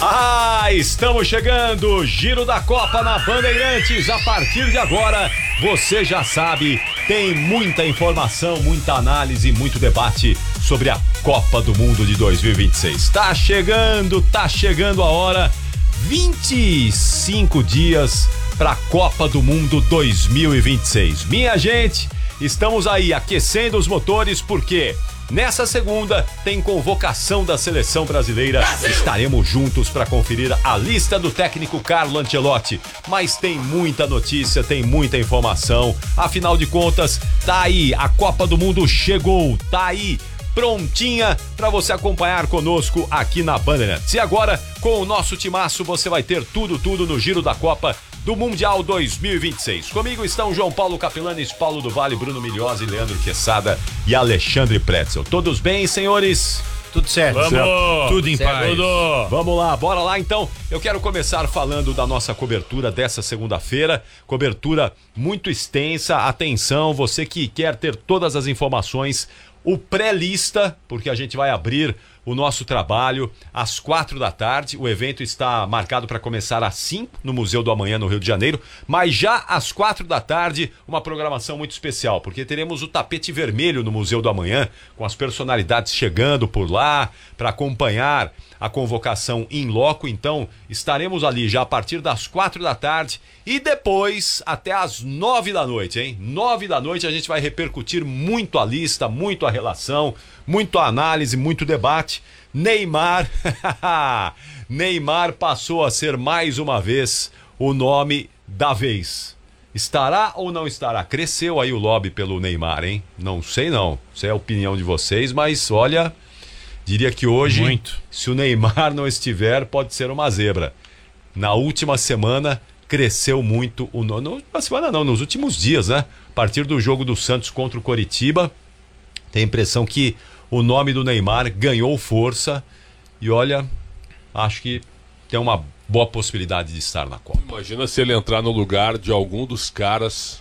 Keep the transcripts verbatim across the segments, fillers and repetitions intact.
Ah, estamos chegando, Giro da Copa na Bandeirantes. A partir de agora, você já sabe, tem muita informação, muita análise, muito debate sobre a Copa do Mundo de dois mil e vinte e seis. Tá chegando, tá chegando a hora, vinte e cinco dias para a Copa do Mundo dois mil e vinte e seis. Minha gente, estamos aí aquecendo os motores porque nessa segunda tem convocação da seleção brasileira. Brasil! Estaremos juntos para conferir a lista do técnico Carlo Ancelotti. Mas tem muita notícia, tem muita informação. Afinal de contas, tá aí, a Copa do Mundo chegou, tá aí, prontinha para você acompanhar conosco aqui na Bandeirantes. E agora, com o nosso timaço, você vai ter tudo, tudo no Giro da Copa do Mundial dois mil e vinte e seis. Comigo estão João Paulo Capilanes, Paulo do Vale, Bruno Milhozzi, Leandro Quesada e Alexandre Pretzel. Todos bem, senhores? Tudo certo. Vamos! Certo. Tudo em certo. paz. Tudo. Vamos lá, bora lá então. Eu quero começar falando da nossa cobertura dessa segunda-feira. Cobertura muito extensa. Atenção, você que quer ter todas as informações, o pré-lista, porque a gente vai abrir o nosso trabalho às quatro da tarde. O evento está marcado para começar às cinco no Museu do Amanhã, no Rio de Janeiro, mas já às quatro da tarde, uma programação muito especial, porque teremos o tapete vermelho no Museu do Amanhã, com as personalidades chegando por lá para acompanhar a convocação in loco. Então estaremos ali já a partir das quatro da tarde e depois até às nove da noite, hein? Nove da noite a gente vai repercutir muito a lista, muito a relação, muito a análise, muito debate. Neymar, Neymar passou a ser mais uma vez o nome da vez. Estará ou não estará? Cresceu aí o lobby pelo Neymar, hein? Não sei não, isso é a opinião de vocês, mas olha, diria que hoje, muito. Se o Neymar não estiver, pode ser uma zebra. Na última semana, cresceu muito o nome. Na última semana não, nos últimos dias, né? A partir do jogo do Santos contra o Coritiba, tem a impressão que o nome do Neymar ganhou força e olha, acho que tem uma boa possibilidade de estar na Copa. Imagina se ele entrar no lugar de algum dos caras,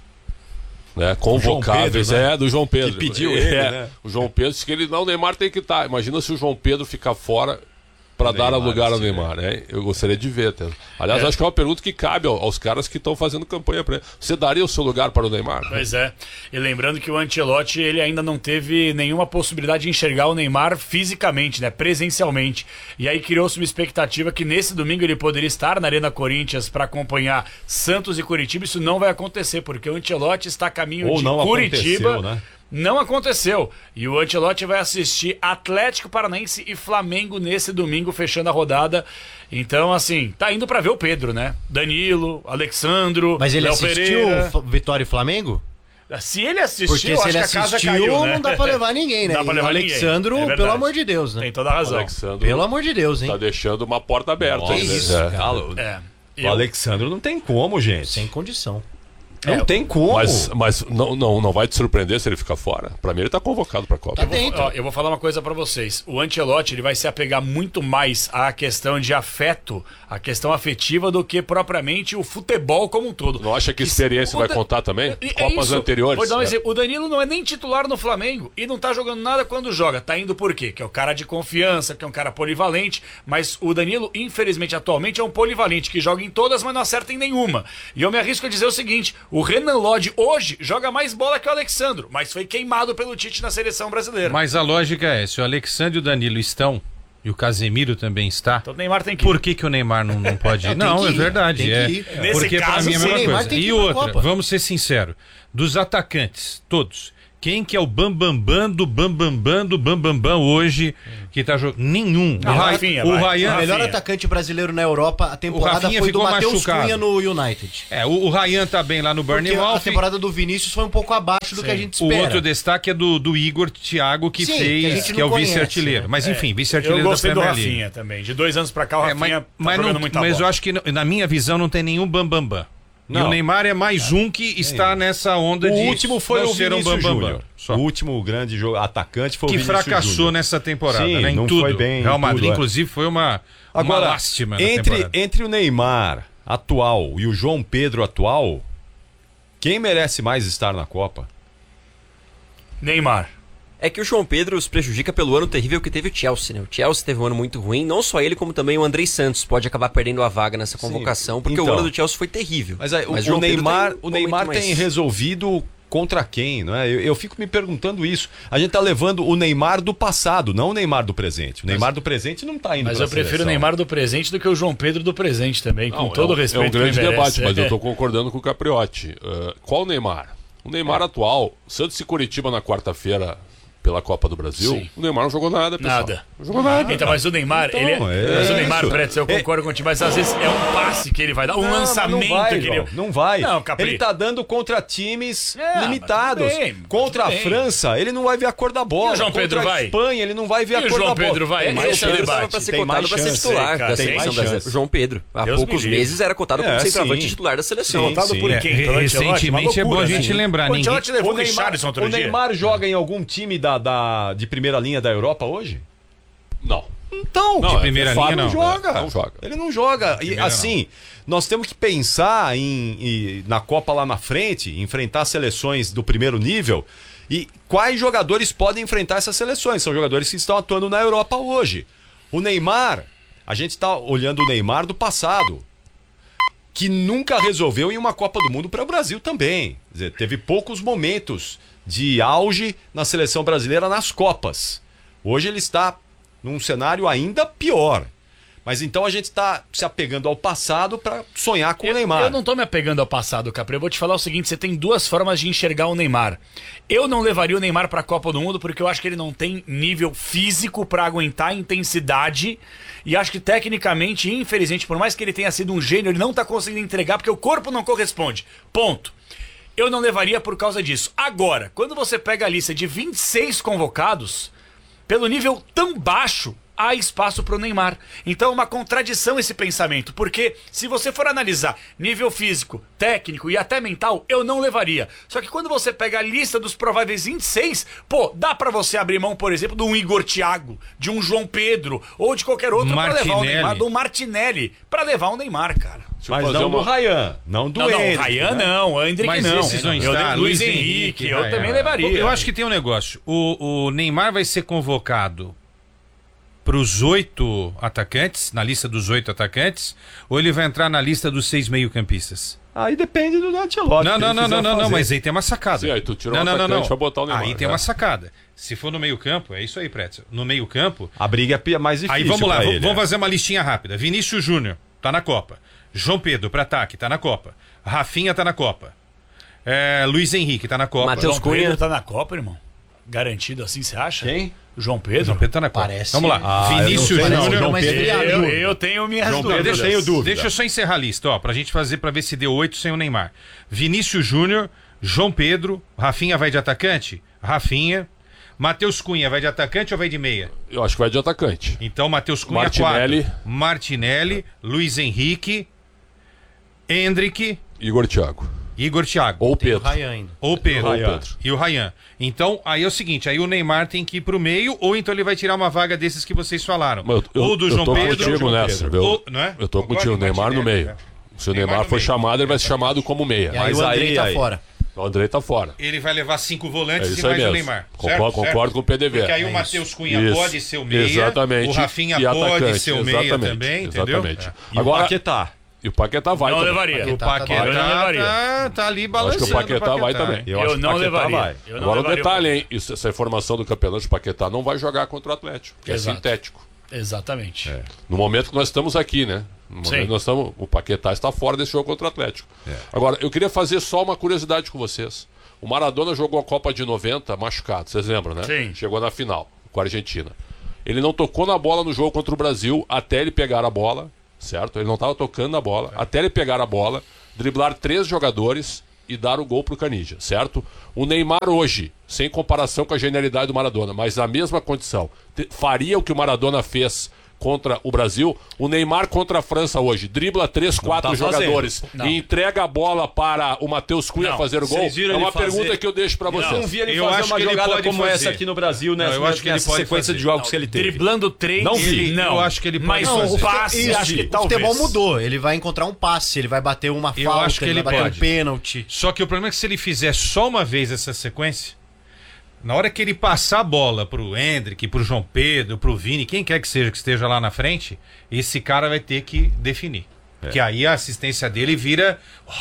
né, convocáveis, Pedro, né? É, do João Pedro. Que pediu é, ele, né? O João Pedro disse que ele, não, o Neymar tem que estar. Imagina se o João Pedro ficar fora para dar Neymar, lugar ao sim, Neymar, né? Eu gostaria de ver até. Aliás, é. acho que é uma pergunta que cabe aos caras que estão fazendo campanha para ele. Você daria o seu lugar para o Neymar? Pois é. E lembrando que o Ancelotti, ele ainda não teve nenhuma possibilidade de enxergar o Neymar fisicamente, né? Presencialmente. E aí criou-se uma expectativa que nesse domingo ele poderia estar na Arena Corinthians para acompanhar Santos e Curitiba. Isso não vai acontecer, porque o Ancelotti está a caminho Ou de não Curitiba. Né? Não aconteceu. E o Ancelotti vai assistir Atlético Paranaense e Flamengo nesse domingo, fechando a rodada. Então, assim, tá indo pra ver o Pedro, né? Danilo, Alexandro, Mas ele Léo assistiu Pereira. o Vitória e Flamengo? Se ele assistiu, Porque se acho ele que a casa assistiu, caiu, né? não dá pra levar ninguém, né? Não dá pra levar o Alexandro, ninguém. É pelo amor de Deus, né? Tem toda a razão. Alexandro Pelo amor de Deus, hein? Tá deixando uma porta aberta. Nossa, aí, né? isso, É. Galo. É. O Eu- Alexandro não tem como, gente. Sem condição. Não É, tem como. Mas, mas não, não, não vai te surpreender se ele ficar fora. Pra mim ele tá convocado pra Copa. Tá Vou- dentro. ó, eu vou falar uma coisa pra vocês. O Ancelotti, ele vai se apegar muito mais à questão de afeto, à questão afetiva, do que propriamente o futebol como um todo. Não acha que experiência o vai Da- contar também? É- é Copas isso. anteriores. Vou dar um né? exemplo. O Danilo não é nem titular no Flamengo e não tá jogando nada quando joga. Tá indo por quê? Que é o cara de confiança, que é um cara polivalente, mas o Danilo, infelizmente, atualmente é um polivalente que joga em todas, mas não acerta em nenhuma. E eu me arrisco a dizer o seguinte, o Renan Lodge hoje joga mais bola que o Alexandro, mas foi queimado pelo Tite na seleção brasileira. Mas a lógica é, se o Alexandre e o Danilo estão, e o Casemiro também está, Então o Neymar tem que ir. por que, que o Neymar não, não pode ir? Não, que é ir, verdade. tem que É. ir. Nesse Porque pra caso, mim é a sim, mesma Neymar coisa. tem que E ir pra outra, Copa. vamos ser sinceros, dos atacantes, todos, quem que é o bambambam do bambambam do bambambam hoje que tá jogando? Nenhum. Ah, o Ra- Rafinha, o vai. Ryan, O melhor Rafinha. atacante brasileiro na Europa, a temporada Rafinha foi do ficou Matheus machucado. Cunha no United. é, o, o Ryan tá bem lá no Porque Burnham a temporada do Vinícius foi um pouco abaixo do Sim. que a gente O espera. outro destaque é do, do Igor Thiago, que Sim, que a fez, gente que, não é o conhece, vice-artilheiro. né? Mas enfim, Eu vice-artilheiro da gostei do Premier League. Rafinha também. De dois anos pra cá, o É, Rafinha mas tá mas, jogando não, muita mas bola. eu acho que, não- na minha visão, não tem nenhum bambambam. E Não. o Neymar é mais um que está nessa onda O de último foi não o ser um Vinícius bambambam. Júnior. Só. O último grande jogo, atacante foi Que o Vinícius fracassou Júnior. nessa temporada, Sim, né? Em não tudo. foi bem em Real Madrid, tudo, é. inclusive, foi uma, uma Agora, lástima na entre, temporada. entre o Neymar atual e o João Pedro atual, quem merece mais estar na Copa? Neymar. É que o João Pedro se prejudica pelo ano terrível que teve o Chelsea, né? O Chelsea teve um ano muito ruim, não só ele, como também o Andrei Santos pode acabar perdendo a vaga nessa convocação, porque então. o ano do Chelsea foi terrível. Mas, aí, Mas o, o Neymar, tem o Neymar muito tem mais. resolvido contra quem, não é? Eu, eu fico me perguntando isso. A gente tá levando o Neymar do passado, não o Neymar do presente. O Neymar do presente não tá indo Mas pra eu prefiro seleção. o Neymar do presente do que o João Pedro do presente também, com Não, todo é um, o respeito É um grande que ele debate, merece. mas eu É. tô concordando com o Capriotti. Uh, qual o Neymar? O Neymar atual, Santos e Curitiba na quarta-feira pela Copa do Brasil, Sim. o Neymar não jogou nada, pessoal. Nada. Não jogou nada. Então, mas o Neymar, Então, ele é, é mas o Neymar, isso. Preto, eu concordo contigo, mas às vezes é um passe que ele vai dar, um Não, mas lançamento não vai, que ele... João, não vai. Não, Capri. Ele tá dando contra times É, limitados. mas tudo bem, contra a tudo bem. França, ele não vai ver a cor da bola. E o João contra Pedro a vai? Espanha, ele não vai ver E a o cor João da bola. Pedro vai? Tem mais Esse é o chance. debate. Estava para ser Tem cotado mais para ser chance, titular cara, da tem seleção mais brasileira. chance. João Pedro, há Deus poucos me livre. meses era cotado como É, centroavante sim. titular da seleção. Sim, Cotado sim. por É, quem? Pelo Ancelotti? Uma recentemente é bom a loucura, gente né? lembrar, O ninguém- Ancelotti levou O o Neymar, Richarlison outro o dia. Neymar joga em algum time da, da- de primeira linha da Europa hoje? Não. Então, Não, De é primeira fato, linha, não. não joga. Não joga. Ele não joga. E Primeira assim, nós temos que pensar em, em- na Copa lá na frente, enfrentar seleções do primeiro nível. E quais jogadores podem enfrentar essas seleções? São jogadores que estão atuando na Europa hoje. O Neymar, a gente está olhando o Neymar do passado, que nunca resolveu em uma Copa do Mundo para o Brasil também. Quer dizer, teve poucos momentos de auge na seleção brasileira nas Copas. Hoje ele está num cenário ainda pior. Mas então a gente está se apegando ao passado para sonhar com Eu, o Neymar. eu não tô me apegando ao passado, Capri. Eu vou te falar o seguinte: você tem duas formas de enxergar o Neymar. Eu não levaria o Neymar pra Copa do Mundo porque eu acho que ele não tem nível físico pra aguentar a intensidade. E acho que tecnicamente, infelizmente, por mais que ele tenha sido um gênio, ele não tá conseguindo entregar porque o corpo não corresponde. Ponto. Eu não levaria por causa disso. Agora, quando você pega a lista de vinte e seis convocados, pelo nível tão baixo, há espaço para o Neymar. Então é uma contradição esse pensamento, porque se você for analisar nível físico, técnico e até mental, eu não levaria. Só que quando você pega a lista dos prováveis vinte e seis, pô, dá para você abrir mão, por exemplo, de um Igor Thiago, de um João Pedro ou de qualquer outro para levar o Martinelli. Neymar, de um Martinelli para levar o Neymar, cara. Deixa eu Mas fazer não uma- do Rayan, não do Não, não, o Endrick, Rayan né? não, o Hendrick Mas não. esses não eu está, lembro do Luiz Henrique, eu Rayan. também levaria. Eu acho que tem um negócio. O, o Neymar vai ser convocado para os oito atacantes, na lista dos oito atacantes, ou ele vai entrar na lista dos seis meio-campistas? Aí depende do Ancelotti. Não, que não, ele não, não, quiser não, não, fazer. mas aí tem uma sacada. Sim, aí tu tira um não, não, não, atacante não. pra botar o Neymar, Aí tem né? uma sacada. Se for no meio-campo, é isso aí, Pretzel. No meio-campo, A briga é mais difícil. aí vamos lá, pra v- ele, vamos é. fazer uma listinha rápida. Vinícius Júnior tá na Copa. João Pedro para ataque tá na Copa. Rafinha tá na Copa. É, Luiz Henrique tá na Copa. Mateus João Pedro Cunha. tá na Copa, irmão? Garantido assim, você acha? Quem? O João Pedro? João Pedro tá na Copa. Parece. Vamos lá. Ah, Vinícius eu não sei, não. Júnior. João mas Pedro- friado, Eu, Júnior. eu tenho minhas João dúvidas. Pedro, eu tenho dúvida. Deixa eu só encerrar a lista, ó, pra gente fazer, pra ver se deu oito sem o Neymar. Vinícius Júnior, João Pedro, Rafinha vai de atacante? Rafinha. Matheus Cunha vai de atacante ou vai de meia? Eu acho que vai de atacante. Então, Matheus Cunha, Martinelli. quatro. Martinelli, Luiz Henrique, Hendrick, Igor Thiago. Igor Thiago. Ou Tem o Pedro. Rayan ainda. Ou Pedro. Rayan. Pedro. E o Rayan. Então, aí é o seguinte, aí o Neymar tem que ir pro meio, ou então ele vai tirar uma vaga desses que vocês falaram. Mas eu- eu- ou do eu João tô Pedro. contigo João nessa, Pedro. viu? Ou, não é? Eu tô Concordo contigo, com o Neymar no Martinelli, meio. né? Se o Neymar Neymar no for meio. chamado, ele vai ser chamado como meia. E aí Mas o Andrei aí- tá aí- fora. O André tá fora. Ele vai levar cinco É volantes e isso aí mais o mesmo. Neymar. Concordo, certo? concordo Certo? com o P D V. Porque aí É o isso. Matheus Cunha Isso. pode ser o meia. Exatamente. O Rafinha E pode atacante, ser o meia exatamente, também, entendeu? exatamente. É. E Agora, o Paquetá. e o Paquetá vai Não também. levaria. O Paquetá tá Paquetá Eu não levaria. tá, tá ali Acho balançando. que o Paquetá vai também. Eu, Eu, acho que o não Paquetá levaria. vai. Eu não Agora o levaria detalhe, hein? Isso, essa informação do campeonato de Paquetá não vai jogar contra o Atlético, que Exato. é sintético. Exatamente. No momento que nós estamos aqui, né? No momento Sim. que nós estamos, o Paquetá está fora desse jogo contra o Atlético. Agora, eu queria fazer só uma curiosidade com vocês. O Maradona jogou a Copa de noventa machucado, vocês lembram, né? Sim. Chegou na final com a Argentina. Ele não tocou na bola no jogo contra o Brasil até ele pegar a bola, certo? Ele não estava tocando na bola, até ele pegar a bola, driblar três jogadores e dar o gol pro Canija, certo? O Neymar hoje, sem comparação com a genialidade do Maradona, mas na mesma condição, te- faria o que o Maradona fez contra o Brasil. O Neymar contra a França hoje, dribla três, quatro tá fazendo. jogadores Não. e entrega a bola para o Matheus Cunha Não. fazer o gol. Vocês viram É ele uma fazer- pergunta que eu deixo para Eu vocês. não vi ele Eu fazer acho uma que ele jogada pode como fazer. essa aqui no Brasil, nessa, Não, eu acho que ele nessa pode sequência fazer. de jogos que ele teve. Driblando três, Não vi. não. Eu acho que ele pode Mas fazer. o passe, Isso, acho que o talvez. futebol mudou. Ele vai encontrar um passe, ele vai bater uma Eu falta, acho que ele, ele vai bater pode. um pênalti. Só que o problema é que se ele fizer só uma vez essa sequência, Na hora que ele passar a bola pro Hendrick, pro João Pedro, pro Vini, quem quer que seja que esteja lá na frente, esse cara vai ter que definir. É. Que aí a assistência dele vira...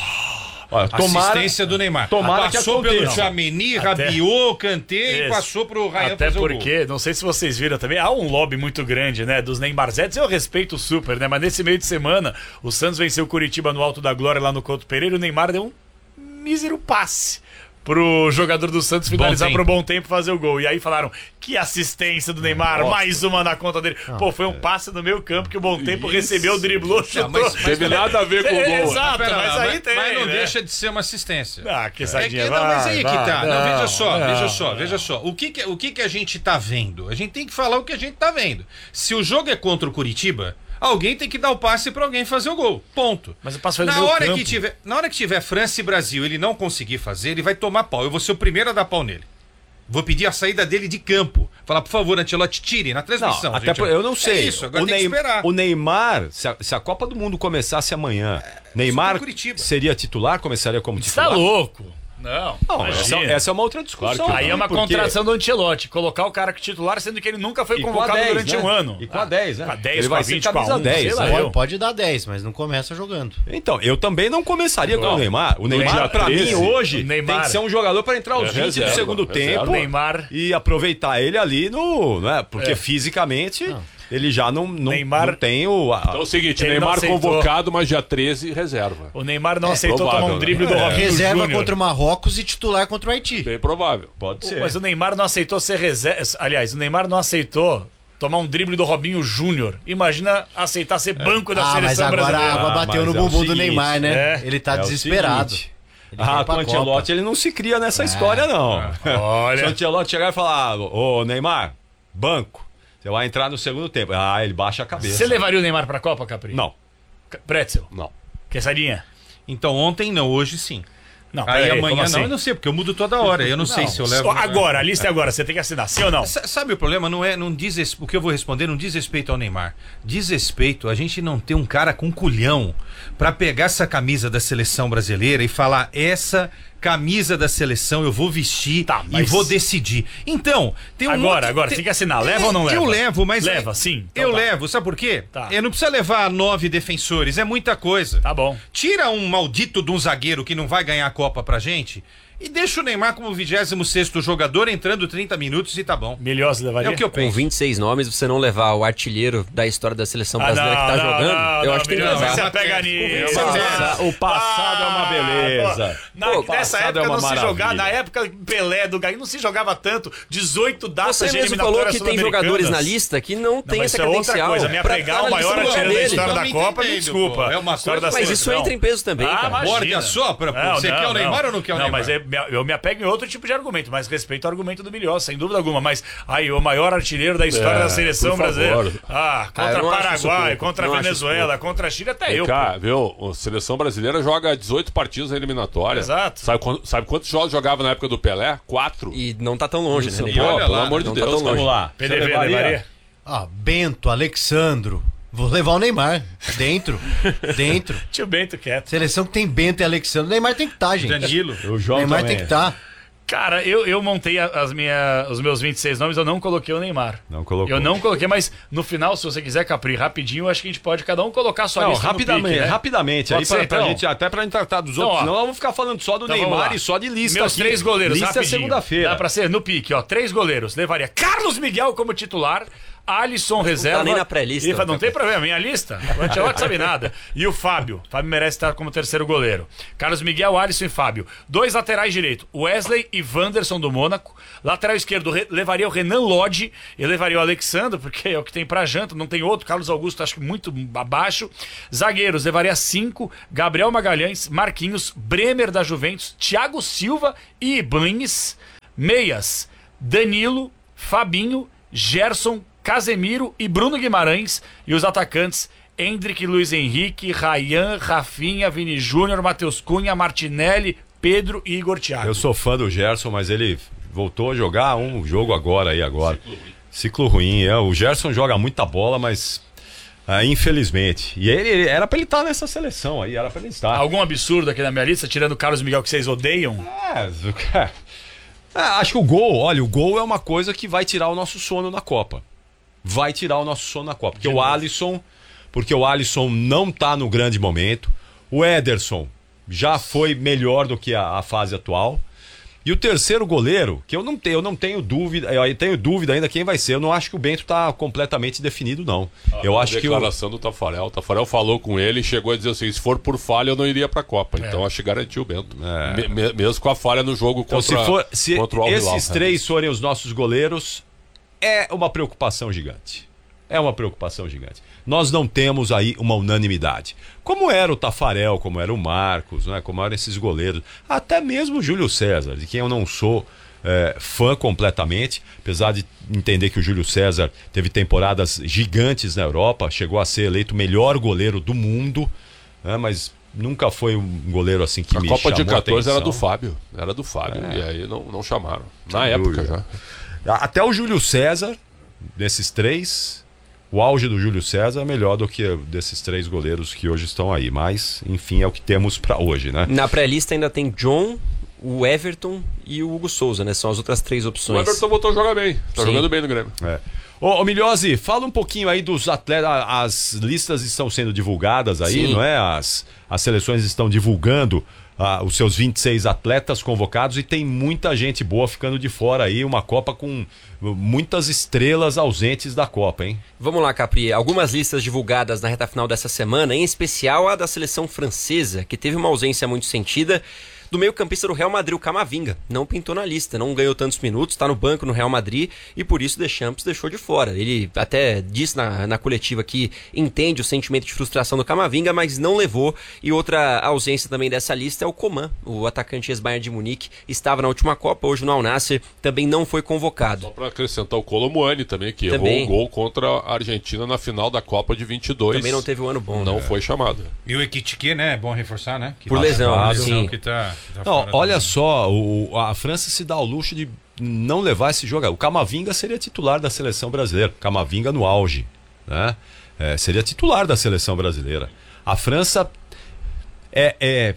Olha, tomara, assistência do Neymar. Tomara passou que pelo Tchouaméni, Rabiot, Kanté e passou pro Ryan Até fazer porque, o gol. não sei se vocês viram também, há um lobby muito grande, né, dos Neymarzetes. Eu respeito super, né, mas nesse meio de semana o Santos venceu o Curitiba no Alto da Glória lá no Couto Pereira e o Neymar deu um mísero passe pro jogador do Santos finalizar pro Bom Tempo fazer o gol. E aí falaram, que assistência do Neymar, Nossa. mais uma na conta dele. Pô, foi um passe no meio campo que o Bom Tempo Isso. recebeu, driblou, chutou. Não, mas, mas teve nada a ver com o gol. Exato, Pera, mas aí mas, tem, Mas não né? deixa de ser uma assistência. Ah, que é sadinha, que, vai, não, mas aí vai, que tá. Não, não, veja só, não, veja só, não. veja só. O que que, o que que a gente tá vendo? A gente tem que falar o que a gente tá vendo. Se o jogo é contra o Curitiba, alguém tem que dar o passe pra alguém fazer o gol. Ponto. Mas o passe foi no na meu hora campo. que tiver, Na hora que tiver França e Brasil, ele não conseguir fazer, ele vai tomar pau. Eu vou ser o primeiro a dar pau nele. Vou pedir a saída dele de campo. Falar, por favor, Ancelotti, tire na transmissão. Não, até gente. por, eu não sei. É isso, agora o, tem Ney, que esperar. o Neymar, se a, se a Copa do Mundo começasse amanhã, é, Neymar seria titular? Começaria como titular? Você tá louco? Não, não essa, essa é uma outra discussão. Claro aí é uma porque... contradição do Ancelotti, colocar o cara que titular, sendo que ele nunca foi e convocado dez, durante né? um ano. E com a dez, né? Com a dez, ele com a vai vinte, ser camisa com a um, dez. lá, Pode, pode dar dez, mas não começa jogando. Então, eu também não começaria Não. com o Neymar. O Neymar, pra treze, mim, hoje, Neymar, tem que ser um jogador pra entrar aos é vinte reserva, do segundo reserva. tempo O Neymar... e aproveitar ele ali no... Né? Porque É. fisicamente... Não. Ele já não, não, Neymar- não tem o... A... Então é o seguinte, Ele não Neymar aceitou. convocado, mas dia treze, reserva. O Neymar não aceitou provável, tomar um drible né? do É. Robinho Reserva Júnior. contra o Marrocos e titular contra o Haiti. Bem provável. Pode ser. Mas o Neymar não aceitou ser reserva. Aliás, o Neymar não aceitou tomar um drible do Robinho Júnior. Imagina aceitar ser banco da Ah, mas seleção agora brasileira. a água Ah, bateu mas no é o bumbum do seguinte, Neymar, né? é. Ele tá É o desesperado. seguinte, Ele Ah, quer ir com pra o Ancelotti Copa. ele não se cria nessa história, não. Se o Olha, Ancelotti chegar e falar, ô Neymar, banco, você vai entrar no segundo tempo. Ah, ele baixa a cabeça. você levaria o Neymar pra Copa, Capri? Não. C- Pretzel. Não. Quesadinha. Então ontem não, hoje sim. Não, Aí peraí, amanhã como não, assim? eu não sei, porque eu mudo toda hora. Eu não, sei se eu levo. Só agora, a lista é agora, você tem que assinar, sim ou não? S- Sabe o problema? Não é, não diz res- o que eu vou responder não diz respeito ao Neymar. Diz respeito a gente não ter um cara com culhão pra pegar essa camisa da seleção brasileira e falar essa camisa da seleção eu vou vestir Tá, e mas- vou decidir. Então, tem um Agora, monte- agora, tem- tem que assinar. Leva ou não leva? Eu levo, mas Leva, sim. Então eu tá. levo, sabe por quê? Tá. Eu não precisa levar nove defensores, é muita coisa. Tá bom. Tira um maldito de um zagueiro que não vai ganhar a Copa pra gente e deixa o Neymar como vigésimo sexto jogador entrando trinta minutos e tá bom. Milhões levaria? É o que eu Com penso. vinte e seis nomes, você não levar o artilheiro da história da seleção Ah, brasileira que tá não, jogando, não, eu não, acho que tem que Milhões, levar. você pega Com nisso. vinte e seis Ah, O passado é uma beleza. pô, na- Pô, o nessa passado época é uma não se maravilha. jogava, na época Pelé do Gaí não se jogava tanto, dezoito datas Você de mesmo eliminatória falou que tem jogadores na sul-americanas. lista que não tem mas essa isso é outra credencial. coisa, me pra apegar tá o na maior lista do artilheiro da dele. história Tô da me Copa, me entendendo, desculpa. pô. É uma História coisa- da Mas isso seleção. entra em peso também, Ah, cara. imagina. Morde a sopra, pô. Você quer o Neymar ou não quer o não, Neymar? mas é- eu me apego em outro tipo de argumento, mas respeito ao argumento do Milhós, sem dúvida alguma. Mas aí, o maior artilheiro da história É, da seleção por favor. brasileira. Ah, Ah, contra eu não acho isso Paraguai, pouco. contra Não acho Venezuela, contra Chile, até Vem eu. cá, pô. viu? A seleção brasileira joga dezoito partidas na eliminatória. Exato. Sabe, quando- sabe quantos jogos jogava na época do Pelé? Quatro. E não tá tão longe, né? Pô, Neymar? olha pelo lá, amor de não tá Deus. tão cara. longe. Vamos lá. P Você D V levaria? levaria? Ah, Bento, Alexandro. Vou levar o Neymar. Dentro. Dentro. Tio Bento quieto. Seleção que tem Bento e Alexandro. O Neymar tem que estar, gente. Danilo. O O João Neymar também. tem que estar. Cara, eu, eu montei a- as minha, os meus vinte e seis nomes, eu não coloquei o Neymar. Não colocou. Eu não coloquei, mas no final, se você quiser, Capri, rapidinho, eu acho que a gente pode cada um colocar a sua Não, lista rapidamente, no pique, né? rapidamente. Pode Aí ser, pra, pra então? gente, até pra gente tratar dos Então, outros, ó. senão nós vamos ficar falando só do Então, vamos Neymar lá. e só de lista Meus aqui. três goleiros, Lista é rapidinho. segunda-feira. Dá pra ser no pique, ó. Três goleiros. Levaria Carlos Miguel como titular, Alisson reserva. nem na pré-lista. Ele fala, não tem problema, minha lista. O Ancelotti sabe nada. E o Fábio. Fábio merece estar como terceiro goleiro. Carlos Miguel, Alisson e Fábio. Dois laterais direito, Wesley e Wanderson do Mônaco. Lateral esquerdo, re- levaria o Renan Lodge e levaria o Alexandre, porque é o que tem pra janta, não tem outro. Carlos Augusto, acho que muito abaixo. Zagueiros, levaria cinco, Gabriel Magalhães, Marquinhos, Bremer da Juventus, Thiago Silva e Ibanes. Meias, Danilo, Fabinho, Gerson, Casemiro e Bruno Guimarães. E os atacantes, Hendrick, Luiz Henrique, Rayan, Rafinha, Vini Júnior, Matheus Cunha, Martinelli, Pedro e Igor Thiago. Eu sou fã do Gerson, mas ele voltou a jogar um jogo agora aí agora. Ciclo ruim. É, o Gerson joga muita bola, mas ah, infelizmente. E ele, ele- era pra ele estar nessa seleção aí, era pra ele estar. Algum absurdo aqui na minha lista, tirando o Carlos Miguel que vocês odeiam? É, Ah, acho que o gol, olha, o gol é uma coisa que vai tirar o nosso sono na Copa. Vai tirar o nosso sono na Copa. Porque o Alisson, porque o Alisson não tá no grande momento. O Ederson já foi melhor do que a, a fase atual. E o terceiro goleiro, que eu não tenho, eu não tenho dúvida, eu tenho dúvida ainda quem vai ser. Eu não acho que o Bento tá completamente definido, não. Ah, eu acho que a declaração do Tafarel. O Tafarel falou com ele e chegou a dizer assim: se for por falha, eu não iria pra Copa. É. Então acho que garantiu o Bento. É. Me, me, mesmo com a falha no jogo então, contra, se for, se contra o Al-Hilal. Esses três forem os nossos goleiros, é uma preocupação gigante. É uma preocupação gigante. Nós não temos aí uma unanimidade. Como era o Tafarel, como era o Marcos, né? Como eram esses goleiros. Até mesmo o Júlio César, de quem eu não sou é, fã completamente, apesar de entender que o Júlio César teve temporadas gigantes na Europa, chegou a ser eleito o melhor goleiro do mundo, né? Mas nunca foi um goleiro assim que a me Copa chamou de quatorze atenção. era do Fábio. Era do Fábio. É. E aí não, não chamaram. Na Sem época dúvida. já. Até o Júlio César, desses três, o auge do Júlio César é melhor do que desses três goleiros que hoje estão aí. Mas, enfim, é o que temos pra hoje, né? Na pré-lista ainda tem John, o Everton e o Hugo Souza, né? São as outras três opções. O Everton voltou a jogar bem. Tá Sim. jogando bem no Grêmio. É. Ô, ô Milhose, fala um pouquinho aí dos atletas. As listas estão sendo divulgadas aí, Sim. não é? As, as seleções estão divulgando ah, os seus vinte e seis atletas convocados e tem muita gente boa ficando de fora aí. Uma Copa com muitas estrelas ausentes da Copa, hein? Vamos lá, Capri. Algumas listas divulgadas na reta final dessa semana, em especial a da seleção francesa, que teve uma ausência muito sentida. Do meio-campista do Real Madrid, o Camavinga, não pintou na lista, não ganhou tantos minutos, está no banco no Real Madrid e por isso Deschamps deixou de fora. Ele até disse na, na coletiva que entende o sentimento de frustração do Camavinga, mas não levou. E outra ausência também dessa lista é o Coman, o atacante ex-Bayern de Munique, estava na última Copa, hoje no Al Nassr, também não foi convocado. Só para acrescentar o Colomuani também, que também. errou um gol contra a Argentina na final da Copa de vinte e dois. Também não teve um ano bom. Não né? foi chamado. E o Ekitike, né? É bom reforçar, né? Que Por tá lesão, machucado, sim. Que tá, tá Não, fora olha do- só, o, a França se dá ao luxo de não levar esse jogo. O Camavinga seria titular da seleção brasileira. Camavinga no auge, né? É, seria titular da seleção brasileira. A França é, é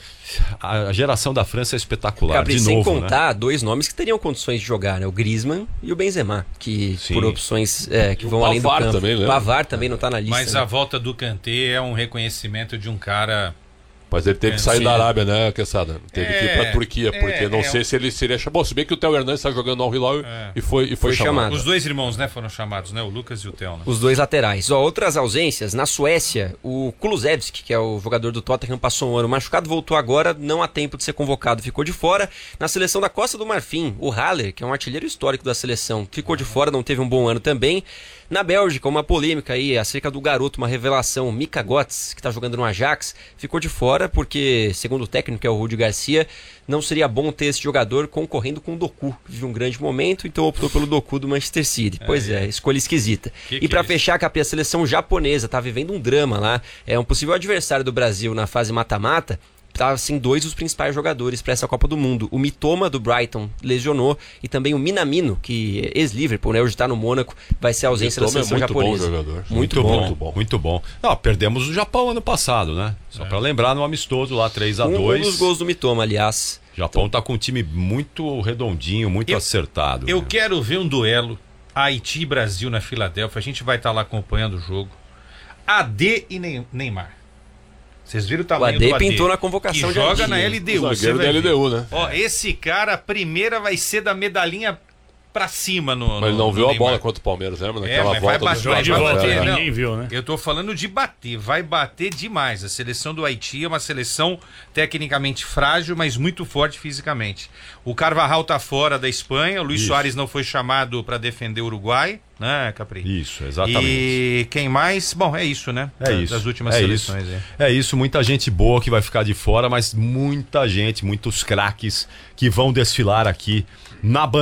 a geração da França é espetacular. Capri, de sem novo, contar dois nomes que teriam condições de jogar, né? O Griezmann e o Benzema, que Sim. por opções é, que E o vão além do Pavard campo. também, né? O Pavard também não tá na lista. Mas né? a volta do Kanté é um reconhecimento de um cara. Mas ele teve É, que sair sim. da Arábia, né, Quesada? Teve que ir É, pra Turquia, porque é, não é sei um- se ele seria chamado. Bom, se bem que o Theo Hernandes está jogando ao Hilal É. e foi, e foi, Foi chamado. chamado. Os dois irmãos, né, foram chamados, né? O Lucas e o Theo, né? Os dois laterais. Ó, outras ausências, na Suécia, o Kulusevski, que é o jogador do Tottenham, passou um ano machucado, voltou agora, não há tempo de ser convocado, ficou de fora. Na seleção da Costa do Marfim, o Haller, que é um artilheiro histórico da seleção, ficou de fora, não teve um bom ano também. Na Bélgica, uma polêmica aí acerca do garoto, uma revelação, Mika Götze, que está jogando no Ajax, ficou de fora porque, segundo o técnico, que é o Rudi Garcia, não seria bom ter esse jogador concorrendo com o Doku, que vive um grande momento, então optou pelo Doku do Manchester City. Pois é, escolha esquisita. Que e que para é isso? fechar, Capri, a seleção japonesa tá vivendo um drama lá, é um possível adversário do Brasil na fase mata-mata. Tá assim, dois dos principais jogadores para essa Copa do Mundo. O Mitoma, do Brighton, lesionou, e também o Minamino, que é ex-Liverpool, né? Hoje tá no Mônaco, vai ser a ausência da Mitoma é seleção muito bom japonesa. jogador. Muito, Muito bom. bom, Muito bom. muito bom. Não, perdemos o Japão ano passado, né? Só pra lembrar, no amistoso lá, três a Um, um dois. dos gols do Mitoma, aliás. O Japão tá com um time muito redondinho, muito Eu- acertado. Eu né? quero ver um duelo Haiti e Brasil na Filadélfia. A gente vai estar lá acompanhando o jogo. A D e Ney- Neymar. Vocês viram o O tamanho A D do A D? pintou na convocação que de joga Haiti. na L D U. O você zagueiro vai da ver. L D U, né? Ó, esse cara, a primeira vai ser da medalhinha pra cima no. Mas ele no- não no viu a Neymar. bola contra o Palmeiras, lembra? É, Naquela mas vai volta bater, do Jogo de vai volta, bater, que não. ninguém viu, né? Eu tô falando de bater, vai bater demais. A seleção do Haiti é uma seleção tecnicamente frágil, mas muito forte fisicamente. O Carvajal tá fora da Espanha, o Luiz Isso. Soares não foi chamado para defender o Uruguai, né, Capri? Isso, exatamente. E quem mais? Bom, é isso, né? É isso. Das últimas é seleções. Isso. aí. É isso, muita gente boa que vai ficar de fora, mas muita gente, muitos craques que vão desfilar aqui na